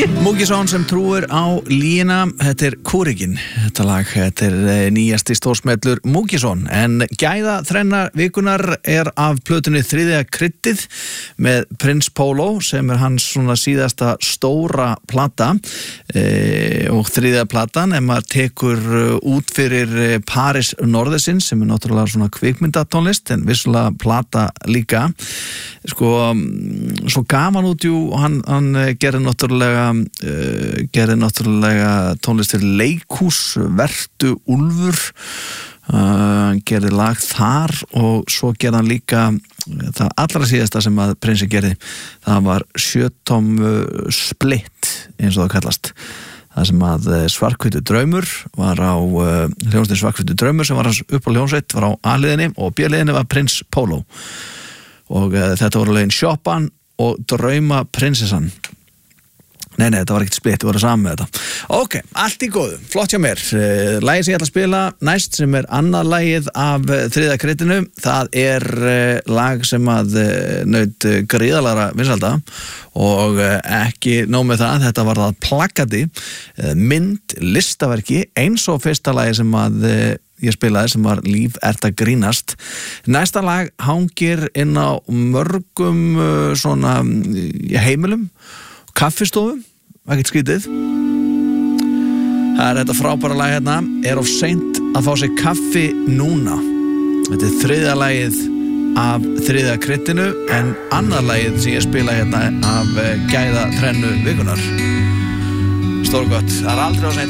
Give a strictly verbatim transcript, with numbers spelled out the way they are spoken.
Múkisson sem trúir á lína, þetta er Kúrikinn, þetta lag, þetta er nýjasti stórsmellur Múkisson, en gæða þrennar vikunar er af plötunni Þriðja kryddið með Prins Pólo sem er hans svona síðasta stóra plata e, og þriðja platan ef maður tekur út fyrir Paris Norðursins sem er náttúrulega svona kvikmyndatónlist en vissulega plata líka, sko, svo gaf hann út jú, hann, hann gerði náttúrulega Uh, gerði náttúrulega tónlist til leikhús, Vertu Úlfur, uh, gerði lag þar og svo gerði hann líka það allra síðasta sem að Prinsi gerði, það var sjötom Split eins og það kallast, það sem að Svarthvítur draumur var á uh, hljómsveit Svarthvítur draumur sem var hans upp á hljómsveit var á A-liðinni og B-liðinni var Prins Pólo og uh, þetta voru lögin Sjoppan og Drauma prinsessan. Nei, nei, þetta var ekkert Split, við vorum saman með þetta. Ok, allt í góðu, flott hjá mér. Uh, lagið sem ég ætla að spila næst sem er annað lagið af uh, Þriðja kryddinu, það er uh, lag sem að uh, naut uh, gríðalega vinsælda og uh, ekki nóg með það, þetta var það plakati, uh, mynd, listaverki, eins og fyrsta lagið sem að uh, ég spilaði sem var Líf ert að grínast. Næsta lag hangir inn á mörgum uh, svona uh, heimilum, kaffistofum, ekkert skrítið. Það er þetta frábæra lag hérna, er of seint að fá sér kaffi núna. Þetta er þriðja lagið af Þriðja kryddinu en annað lagið sem ég spila hérna af gæða þrennu vikunar. Stórgott, það er aldrei of seint